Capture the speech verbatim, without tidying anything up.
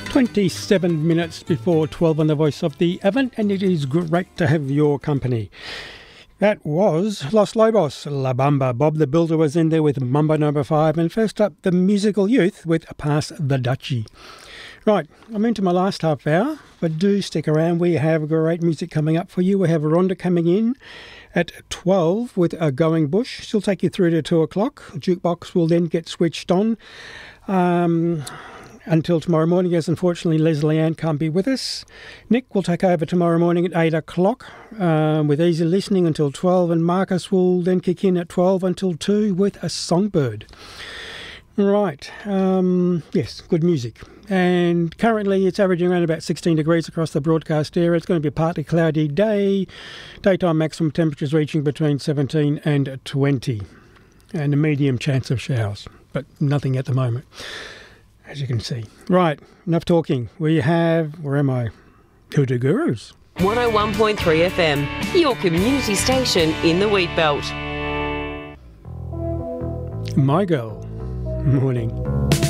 twenty-seven minutes before twelve on the Voice of the Avant, and it is great to have your company. That was Los Lobos, La Bamba. Bob the Builder was in there with Mambo number five, and first up, the Musical Youth with Pass the Dutchie. Right, I'm into my last half hour, but do stick around. We have great music coming up for you. We have Rhonda coming in at twelve with a Going Bush. She'll take you through to two o'clock. Jukebox will then get switched on um, until tomorrow morning, as unfortunately Leslie Ann can't be with us. Nick will take over tomorrow morning at eight o'clock um, with Easy Listening until twelve, and Marcus will then kick in at twelve until two with a Songbird. Right, um, yes, good music. And currently it's averaging around about sixteen degrees across the broadcast area. It's going to be a partly cloudy day. Daytime maximum temperatures reaching between seventeen and twenty. And a medium chance of showers, but nothing at the moment, as you can see. Right, enough talking. We have, where am I? Hoodoo Gurus. one oh one point three F M, your community station in the Wheat Belt. My girl. Morning.